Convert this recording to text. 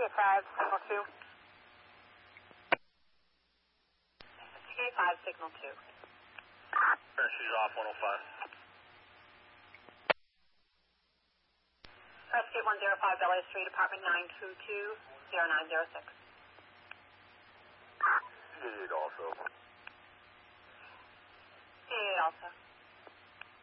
TK5, signal 2. TK5, signal 2. She's off 105. Rescue 105, LA Street, apartment 922, 0906.